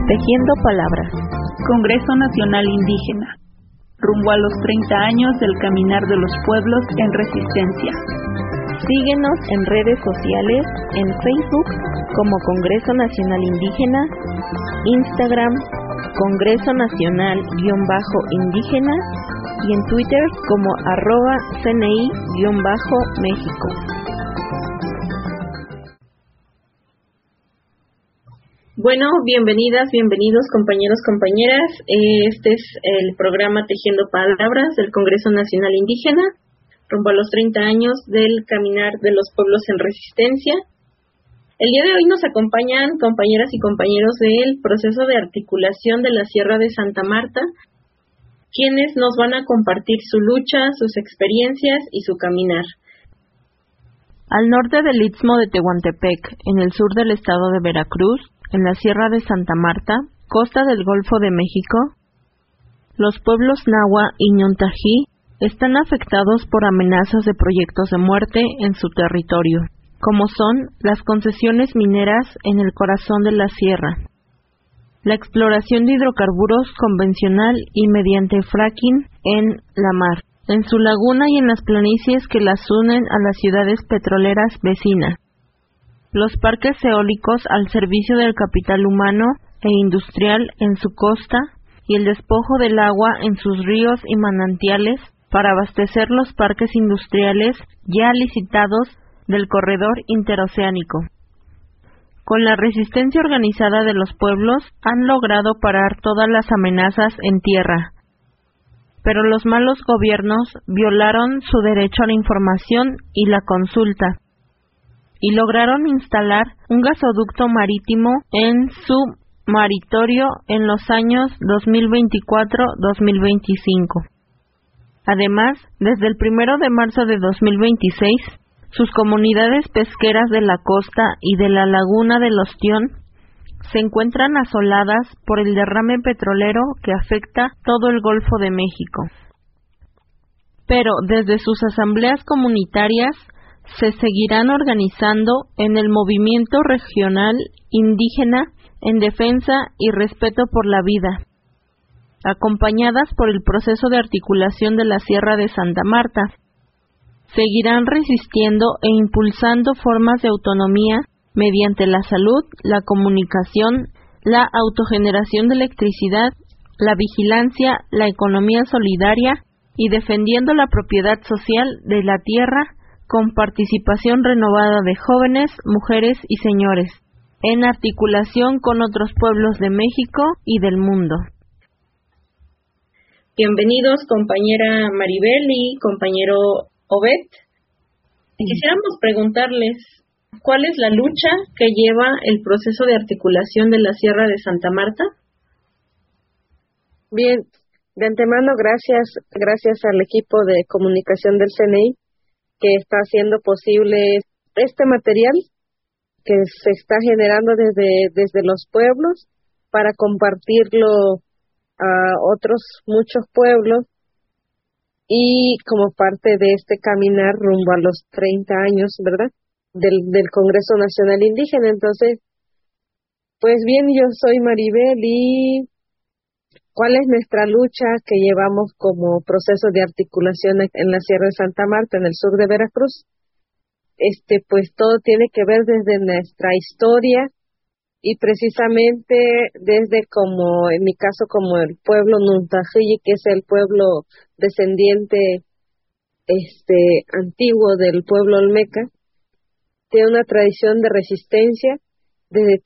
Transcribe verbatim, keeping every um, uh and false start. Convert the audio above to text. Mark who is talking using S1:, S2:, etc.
S1: Tejiendo Palabras.
S2: Congreso Nacional Indígena. Rumbo a los treinta años del caminar de los pueblos en resistencia.
S1: Síguenos en redes sociales, en Facebook como Congreso Nacional Indígena, Instagram Congreso Nacional-Indígena y en Twitter como arroba C N I-México.
S3: Bueno, bienvenidas, bienvenidos compañeros, compañeras. Este es el programa Tejiendo Palabras del Congreso Nacional Indígena, rumbo a los treinta años del caminar de los pueblos en resistencia. El día de hoy nos acompañan compañeras y compañeros del proceso de articulación de la Sierra de Santa Marta, quienes nos van a compartir su lucha, sus experiencias y su caminar.
S1: Al norte del Istmo de Tehuantepec, en el sur del estado de Veracruz, en la Sierra de Santa Marta, costa del Golfo de México, los pueblos Nahua y Ñontají están afectados por amenazas de proyectos de muerte en su territorio, como son las concesiones mineras en el corazón de la sierra, la exploración de hidrocarburos convencional y mediante fracking en la mar, en su laguna y en las planicies que las unen a las ciudades petroleras vecinas, los parques eólicos al servicio del capital humano e industrial en su costa y el despojo del agua en sus ríos y manantiales para abastecer los parques industriales ya licitados del corredor interoceánico. Con la resistencia organizada de los pueblos han logrado parar todas las amenazas en tierra, pero los malos gobiernos violaron su derecho a la información y la consulta, y lograron instalar un gasoducto marítimo en su maritorio en los años dos mil veinticuatro a dos mil veinticinco. Además, desde el primero de marzo de dos mil veintiséis, sus comunidades pesqueras de la costa y de la laguna del Ostión se encuentran asoladas por el derrame petrolero que afecta todo el Golfo de México. Pero desde sus asambleas comunitarias se seguirán organizando en el movimiento regional indígena en defensa y respeto por la vida, acompañadas por el proceso de articulación de la Sierra de Santa Marta. Seguirán resistiendo e impulsando formas de autonomía mediante la salud, la comunicación, la autogeneración de electricidad, la vigilancia, la economía solidaria y defendiendo la propiedad social de la tierra con participación renovada de jóvenes, mujeres y señores, en articulación con otros pueblos de México y del mundo.
S3: Bienvenidos compañera Maribel y compañero Obed. Quisiéramos preguntarles, ¿cuál es la lucha que lleva el proceso de articulación de la Sierra de Santa Marta?
S4: Bien, de antemano gracias, gracias al equipo de comunicación del C N I que está haciendo posible este material que se está generando desde, desde los pueblos para compartirlo a otros muchos pueblos y como parte de este caminar rumbo a los treinta años, ¿verdad?, del, del Congreso Nacional Indígena. Entonces, pues bien, yo soy Maribel y ¿cuál es nuestra lucha que llevamos como proceso de articulación en la Sierra de Santa Marta, en el sur de Veracruz? Este, pues todo tiene que ver desde nuestra historia y precisamente desde como, en mi caso, como el pueblo Ñontají, que es el pueblo descendiente este antiguo del pueblo olmeca, tiene una tradición de resistencia desde